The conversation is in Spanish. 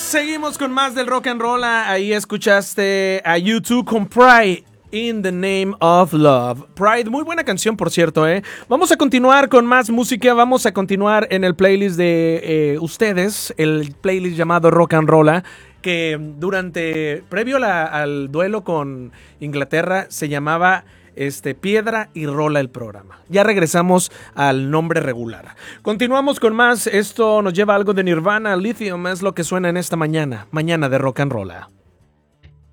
Seguimos con más del rock and roll. Ahí escuchaste a U2 con Pride in the Name of Love. Pride, muy buena canción, por cierto, ¿eh? Vamos a continuar con más música. Vamos a continuar en el playlist de ustedes, el playlist llamado Rock and Roll, que previo al duelo con Inglaterra se llamaba Piedra y Rola el programa. Ya regresamos al nombre regular. Continuamos con más. Esto nos lleva a algo de Nirvana. Lithium es lo que suena en esta mañana de Rock and Roll.